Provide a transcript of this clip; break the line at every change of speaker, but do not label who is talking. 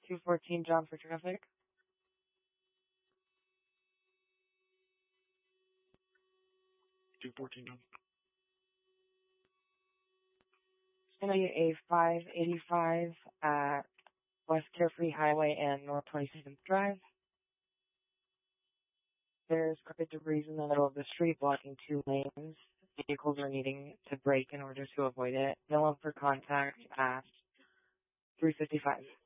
214 John for traffic.
214 John.
It's going to be a 585 at West Carefree Highway and North 27th Drive. There's carpet debris in the middle of the street blocking 2 lanes. Vehicles are needing to brake in order to avoid it. No one for contact at 355.